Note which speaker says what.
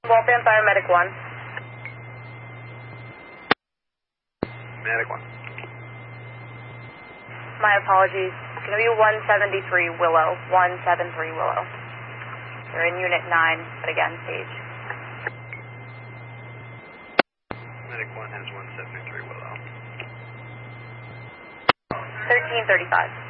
Speaker 1: Waltham Fire Medic 1.
Speaker 2: Medic 1.
Speaker 1: My apologies. It's going to be 173 Willow. 173 Willow. They're in Unit 9, but again, Sage.
Speaker 2: Medic 1 has 173 Willow.
Speaker 1: 1335.